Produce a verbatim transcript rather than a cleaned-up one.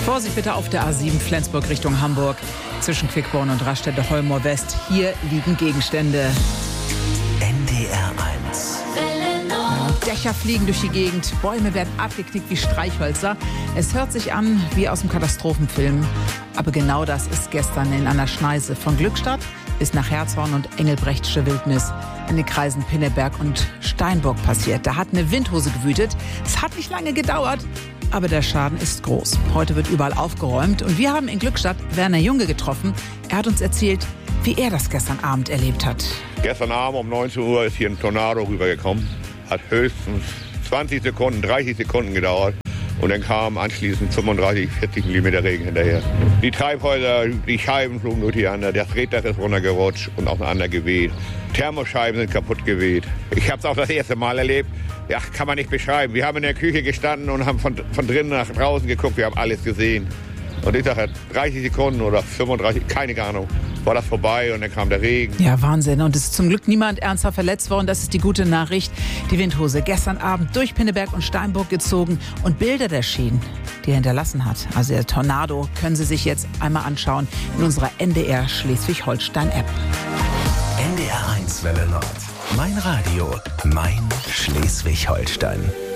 Vorsicht bitte auf der A sieben Flensburg Richtung Hamburg. Zwischen Quickborn und Raststätte-Holmoor West. Hier liegen Gegenstände. N D R eins. Dächer fliegen durch die Gegend, Bäume werden abgeknickt wie Streichhölzer. Es hört sich an wie aus dem Katastrophenfilm. Aber genau das ist gestern in einer Schneise von Glückstadt bis nach Herzhorn und Engelbrechtsche Wildnis in den Kreisen Pinneberg und Steinburg passiert. Da hat eine Windhose gewütet. Es hat nicht lange gedauert, aber der Schaden ist groß. Heute wird überall aufgeräumt und wir haben in Glückstadt Werner Junge getroffen. Er hat uns erzählt, wie er das gestern Abend erlebt hat. Gestern Abend um neunzehn Uhr ist hier ein Tornado rübergekommen. Hat höchstens zwanzig Sekunden, dreißig Sekunden gedauert. Und dann kam anschließend fünfunddreißig, vierzig Millimeter Regen hinterher. Die Treibhäuser, die Scheiben flogen durcheinander, das Reddach ist runtergerutscht und auseinander geweht. Thermoscheiben sind kaputt geweht. Ich habe es auch das erste Mal erlebt. Ja, kann man nicht beschreiben. Wir haben in der Küche gestanden und haben von, von drinnen nach draußen geguckt. Wir haben alles gesehen. Und ich sage, dreißig Sekunden oder fünfunddreißig, keine Ahnung, war das vorbei und dann kam der Regen. Ja, Wahnsinn. Und es ist zum Glück niemand ernsthaft verletzt worden. Das ist die gute Nachricht. Die Windhose gestern Abend durch Pinneberg und Steinburg gezogen und Bilder der Schäden, die er hinterlassen hat. Also der Tornado können Sie sich jetzt einmal anschauen in unserer N D R Schleswig-Holstein-App. N D R eins Welle Nord. Mein Radio, mein Schleswig-Holstein.